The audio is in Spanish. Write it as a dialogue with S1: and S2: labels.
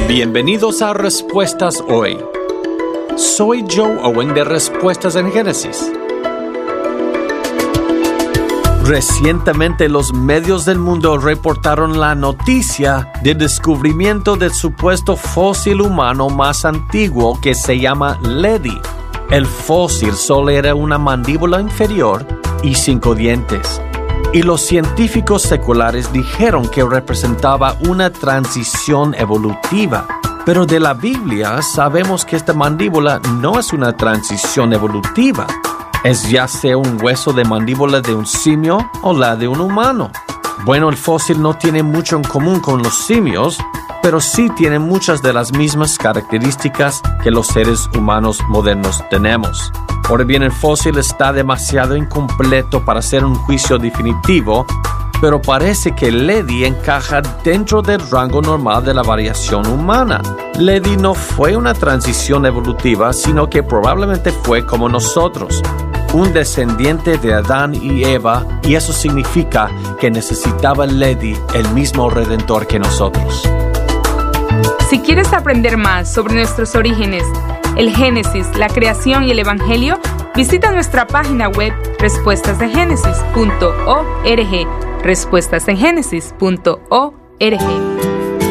S1: Bienvenidos a Respuestas Hoy. Soy Joe Owen de Respuestas en Génesis. Recientemente los medios del mundo reportaron la noticia del descubrimiento del supuesto fósil humano más antiguo que se llama Ledi. El fósil solo era una mandíbula inferior y 5 dientes. Y los científicos seculares dijeron que representaba una transición evolutiva. Pero de la Biblia sabemos que esta mandíbula no es una transición evolutiva. Es ya sea un hueso de mandíbula de un simio o la de un humano. Bueno, el fósil no tiene mucho en común con los simios, pero sí tiene muchas de las mismas características que los seres humanos modernos tenemos. Ahora bien, el fósil está demasiado incompleto para hacer un juicio definitivo, pero parece que Ledi encaja dentro del rango normal de la variación humana. Ledi no fue una transición evolutiva, sino que probablemente fue como nosotros, un descendiente de Adán y Eva, y eso significa que necesitaba Ledi el mismo redentor que nosotros.
S2: Si quieres aprender más sobre nuestros orígenes, el Génesis, la creación y el Evangelio, visita nuestra página web respuestasengénesis.org. respuestasengénesis.org.